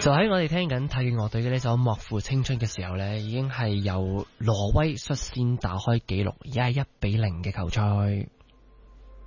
就喺我哋聽緊太極樂隊嘅呢首《莫負青春》嘅時候呢，已經係由挪威率先打開紀錄，而家係1-0嘅球賽。